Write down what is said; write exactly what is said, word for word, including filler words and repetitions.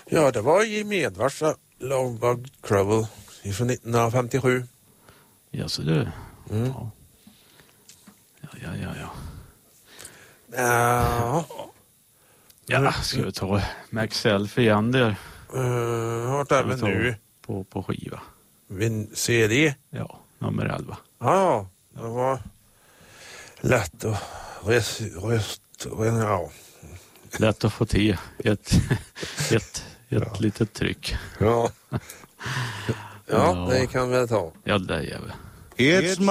Ja, det var Jimmy Edwards Love Bug Trouble från nittonhundrafemtiosju. Ja, så det... Mm. Ja. Ja, ja, ja, ja. Ja. Ja, ska vi ta Max Self igen där? Uh, vart är vi nu? På, på skiva. Vin C D? Ja, nummer elva. Ja, det var lätt att rest, rest, ja. Lätt att få till ett, ett, ett ja. litet tryck. Ja. Ja, ja, det kan vi ta. Ja, det är vi. It's